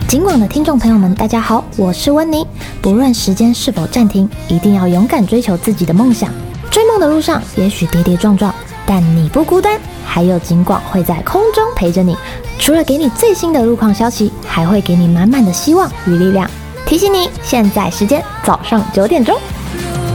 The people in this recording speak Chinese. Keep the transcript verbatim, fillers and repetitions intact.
警广的听众朋友们，大家好，我是温妮。不论时间是否暂停，一定要勇敢追求自己的梦想。追梦的路上，也许跌跌撞撞，但你不孤单，还有警广会在空中陪着你。除了给你最新的路况消息，还会给你满满的希望与力量。提醒你，现在时间早上九点钟。